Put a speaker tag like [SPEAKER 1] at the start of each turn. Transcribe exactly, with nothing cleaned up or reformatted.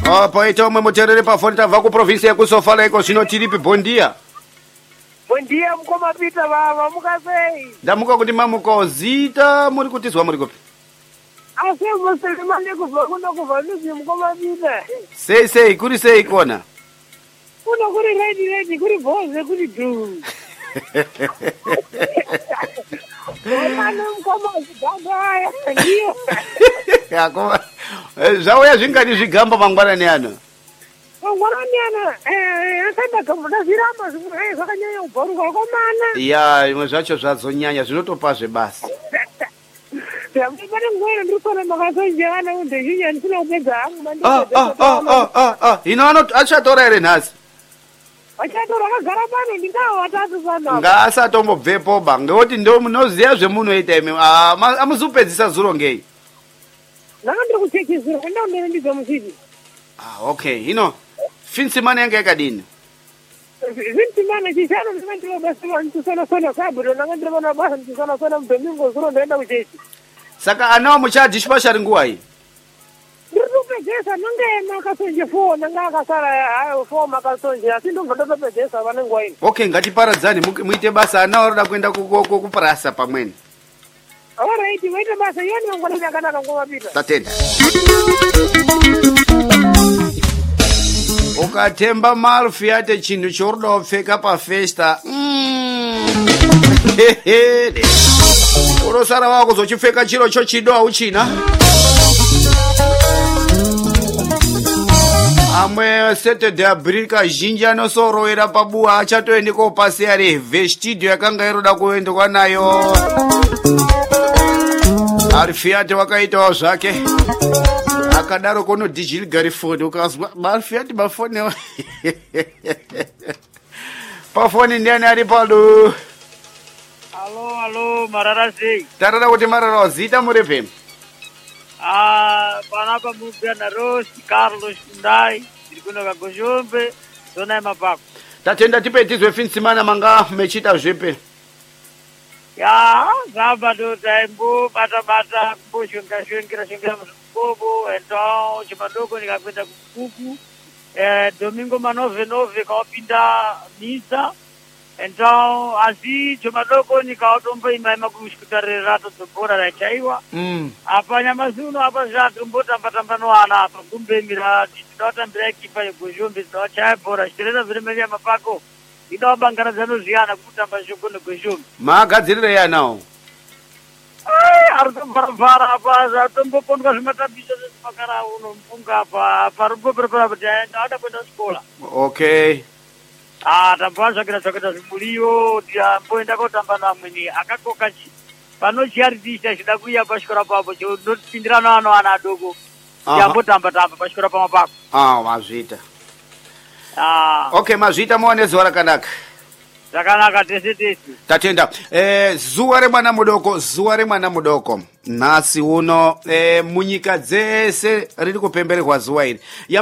[SPEAKER 1] Oh, poeta umwe muterere pafoni tabva kuprovinsi yekusofala iko zvino tiripi bondia.
[SPEAKER 2] Bondia mukoma pita baba mukasei.
[SPEAKER 1] Ndamuka kuti mamuko zita muri kutizwa muri kopi.
[SPEAKER 2] Ase muselimane kuva kuno kuva nuzi mukoma pita.
[SPEAKER 1] Sei sei kuri sei kona.
[SPEAKER 2] Kuno kuri ready ready kuri boze kuri du. Mwana mukoma zigamba ndio.
[SPEAKER 1] Yakoma. Zvauya zvingadi zvigamba mangwanani ano.
[SPEAKER 2] Mangwanani ano eh akanda kamuna zvirama zvimwe zvakanyanya kubhoruka komana.
[SPEAKER 1] Ya, imwe zvacho zvazonyanya zvinotopa zvebasi.
[SPEAKER 2] Yamubane ngwena ndikona makasonjana unde zhinya ndikuna kupedza hangu manje.
[SPEAKER 1] Ah ah ah ah ah. Ino ano achatora ere nhasi.
[SPEAKER 2] Achatora akagara pano ndingawo watatu sana.
[SPEAKER 1] Ngaasatombobvepo ba ngekuti ndo munoziya zvemunoita imi. Amuzupedzisa zuro ngei.
[SPEAKER 2] Nakandiri kuchekizira kwenda unene ndizo musidi.
[SPEAKER 1] Ah, okay. Ino finsimana yanga yakadini.
[SPEAKER 2] Finsimana chishano ndikandira basi wantusana sana kaburo nakandira bana basa ntusana sana mbengo zuro ndaenda kuchechi.
[SPEAKER 1] Saka anawo muchadhishi pashari nguwa iyi.
[SPEAKER 2] Ndikupedzesa nonge makasonje four nanga akasara hayo four makasonje asi ndobva ndopedzesa vane nguwa ino.
[SPEAKER 1] Okay, ngatiparadzane muite basa anawo roda kuenda kuprasa pamweni.
[SPEAKER 2] Alright, waita basa yoni ngwana yakanaka ngoma pita.
[SPEAKER 1] Tatenda. Ukatemba Malfi ate chinhu choroda kupfeka pafesta. Mm. Urosara wako zochipfeka chiro cho chido auchina. Amwe Saturday abrika zhinji anosoroera pabuwa achatoende kopasiya re vestido yakanga iroda kuendwa nayo. Alfiate wakaitawo zvake akadaro kono dijili garifoni ukazwa Alfiate bafone pafoni ndiani ari palo.
[SPEAKER 2] Allo allo marara sei
[SPEAKER 1] tarara kuti marara zita muri pembe.
[SPEAKER 2] Ah panapa mugana Rose Carlos Ndai ndikuno kagojombe zona mapako.
[SPEAKER 1] Tatenda tipetizwe finsimana manga mechita zvepe.
[SPEAKER 2] Ya, sábado tempo bata bata kushunga shungira shungira mbobo então chimadoko nikakwenda kukuku eh domingo manove nove kaopinda misa então asi chimadoko nikaotomba imaima kushkutarira tobora rachaiwa
[SPEAKER 1] mm
[SPEAKER 2] apanya mazuno apa zvatombota patambano ana apa kumbe mira tinotambira ekipa yegojombe dzachaya bora chireza zviremenya mapako. Ida bangana zano ziyana kutamba shogone gweshombe.
[SPEAKER 1] Magadzirire yanawo.
[SPEAKER 2] Eh, aritombara apa zatombo pondwa zvimatabisa zvemakara uno mpunga apa parupo prepara kuti ada kwenda skola.
[SPEAKER 1] Okay.
[SPEAKER 2] Ah, tambazva kira zvakaita zvimuliyo dia mboenda kotamba namweni akakoka chi. Panochiaridisa chida kuya pashikora papo chinotipindirana ano ana adoko. Yambotamba tamba pashikora pamapako.
[SPEAKER 1] Ah, mazvita.
[SPEAKER 2] Ah.
[SPEAKER 1] Okay, mazvita muone zuwa rakanaka.
[SPEAKER 2] Rakanaka tese tese.
[SPEAKER 1] Tatenda. Eh, zuwa remwana mudoko, zuwa remwana mudoko. Nhasi uno eh munyika dzese riri kupembererwa zuwa iri.